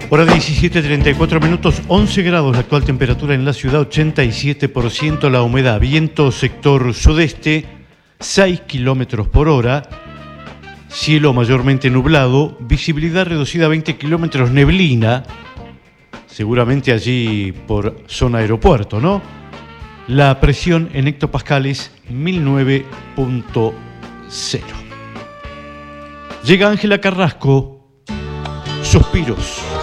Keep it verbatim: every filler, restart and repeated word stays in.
Hora diecisiete, treinta y cuatro minutos, once grados la actual temperatura en la ciudad, ochenta y siete por ciento la humedad, viento sector sudeste, seis kilómetros por hora, cielo mayormente nublado, visibilidad reducida a veinte kilómetros, neblina, seguramente allí por zona aeropuerto, ¿no? La presión en hectopascales, mil nueve punto cero. Llega Ángela Carrasco, Suspiros.